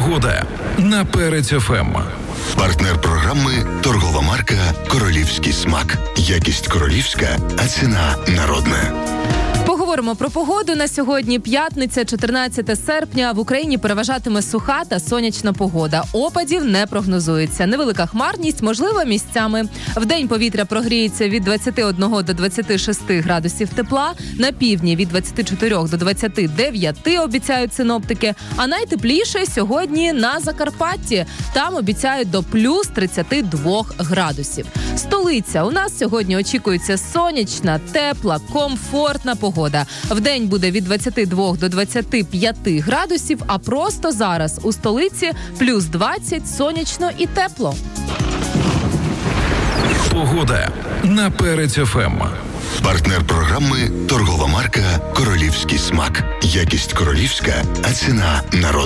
Погода на Перець ФМ. Партнер програми торгова марка «Королівський смак». Якість королівська, а ціна народна. Поговоримо про погоду. На сьогодні п'ятниця, 14 серпня. В Україні переважатиме суха та сонячна погода. Опадів не прогнозується. Невелика хмарність, можливо, місцями. Вдень повітря прогріється від 21 до 26 градусів тепла. На півдні від 24 до 29 обіцяють синоптики. А найтепліше сьогодні на Закарпатті. Там обіцяють до плюс 32 градусів. Столиця. У нас сьогодні очікується сонячна, тепла, комфортна погода. Вдень буде від 22 до 25 градусів, а просто зараз у столиці плюс 20, сонячно і тепло. Погода на Перець ФМ. Партнер програми торгова марка «Королівський смак». Якість королівська, а ціна народна.